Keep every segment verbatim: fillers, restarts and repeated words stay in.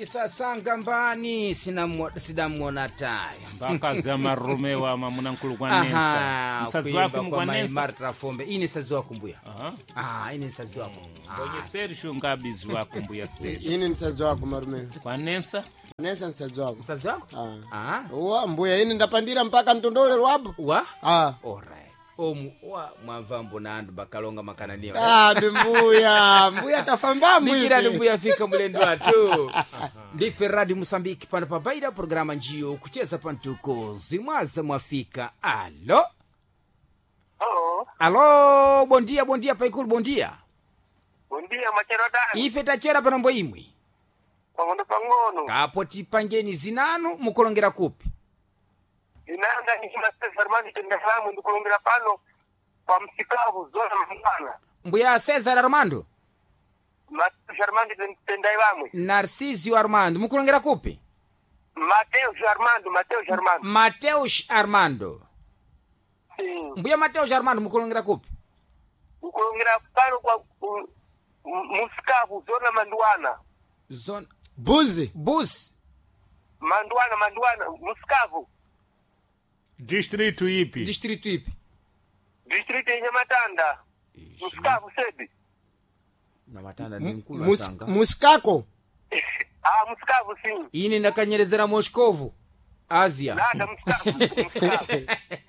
Ati sasa ngambani sinamwona tayo mpaka za marume wa mamunankulu kwa nensa msazi wako mkwa nensa Marta Fombe ini sazi wako mbuya aha ah ini sazi wako kwenye serishu ngabizi wako mbuya serishu ini nsazi wako marume kwa nensa nensa nsazi wako sazi wako ah ah uwa mbuya ini ndapandira mpaka mtondole lwapo wa ah alright omu wa mwavambo na andu bakalonga makananiwa ah mbuya mbuya tafambambu nikira mbuya fika mulendo watu ndi Ferradi Mosambiki pano pa baida programa njio kucheza pantuko zimwaza mwafika alo Hello. alo bondia bondia paikulu bondia Bondia machero dani. ife tachera panombo imwe Pangono pangono. kapo tipangeni zinanu mukolongera kupi Inanga ni Master Fermani tendahamu ndikulongera pano kwa msikavu zona mfana. mbuya Cesar Armando Master Fermani tendaiwamwe. Narcisio Armando mukolongera kupi Mateus Armando, Mateus Armando. Mateus Armando Sim. mbuya Mateus Armando mukolongera kupi Ndikulongera pano kwa msikavu zona manduana. zone buzi bus Manduana manduana msikavu. distritu ipi district ipi District ya Nyamatanda. Msikavu sebi. na matanda ni mkulu Mus, asanga muskako Ah msikavu sim. ini nakanyerezera Moskovu Asia Nada msikavu. Msikavu.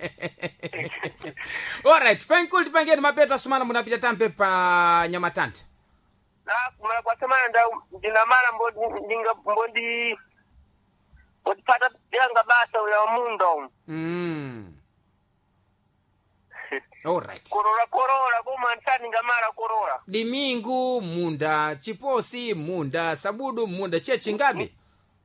alright pankulu tipangeni mapeta sumana munapita tampe pa Nyamatanda Na kumala kwa semana nda ndinamara mbodi ndinga mbodi mbodi pata yanga basa ya mundo. mm alright Korora korora boma ntani ngamara korora. Dimingu munda chiposi munda sabudu munda chechi ngabi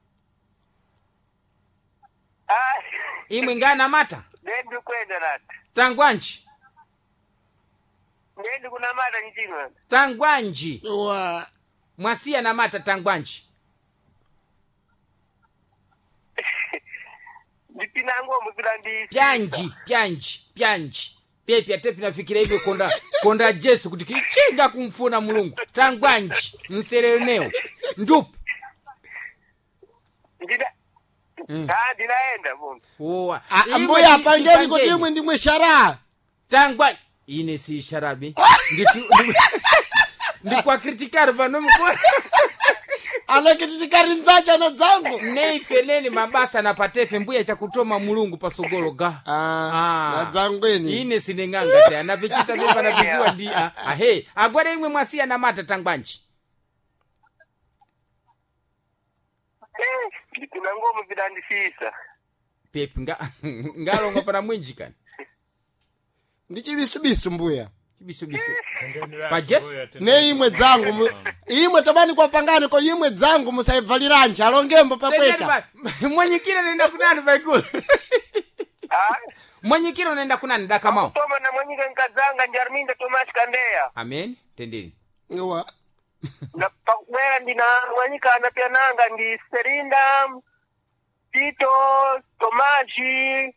Ah. imwe ngana mata Ndendi kwenda nati. tangwanji Ndendi kuna mata njino. tangwanji wa mwasia na mata tangwanji Dipina ngomu bila ndi. pyanji pyanji pyanji pepi atepi nafikira hivyo konda konda Jesu kuti kichinga kumfuna Mulungu tangwanji msereneo ndupu Ndina. Mm. Ah ndinaenda bomu. owa mbuya apangeni kuti imwe ndimwe shara tangwanji ine si sharabi ndiku ndikwa kritikari vano mko anakitikari nzacha na zangu neife neni mabasa na patefe mbuya cha kutoma Mulungu pasogolo ga ah na zangweni ine sinenganga te anavichita beba na biziwa ndi ah ah, he agwada imwe mwasia na mata tangwanji Eh, dipina ngomu bila ndi fisa. pepi nga ngalongo para mwinji kani ndichibisubisu mbuya chibisobiso pa Jesu ne imwe zangu mu- imwe tabani kwa pangani ko imwe zangu musaivaliranje alongembo pakwecha mwenyekira nenda kunani baikulu Ah. mwenyekira nenda kunani dakamao Toma na mwenyika nkazanga njarminda Tomas Kandea. amen tendeni wa Na pakwera ndina mwenyika anapia nanga ndi Serinda, Tito, Tomaji,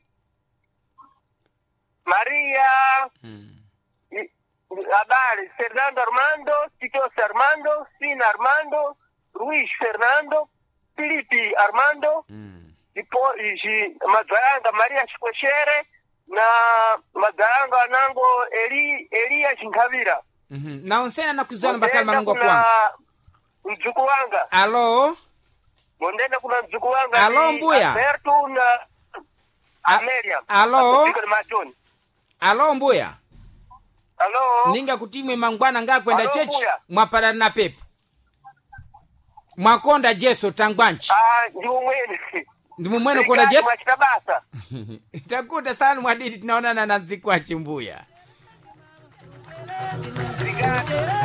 Maria, hmm. i- i- habari, Fernando Armando, Tito Armando, Sina Armando, Luis Fernando, Filipi Armando, hmm. ipo ishi Mazaranga Maria Shikweshere na Mazaranga wanango Eli Elia Shinkavira. Mhm. na onsena nakuzana bakali manungo Kuna kwangu mjuku wanga. alo Mondenda kuna mjuku wanga. Alo, ni mbuya. Alberto na A- Amelia. alo? Iko ni machoni. alo mbuya Alo. ninga kutimwe mangwana ngakwenda Alo, chechi mbuya. mwapara na pepo mwakonda Jesu tangwanji Ah, ndiwo mwene. ndimu mwene konda Jesu Mwachitabasa. takuta sana mwadidi tunaonana na zikwachi mbuya Obrigado.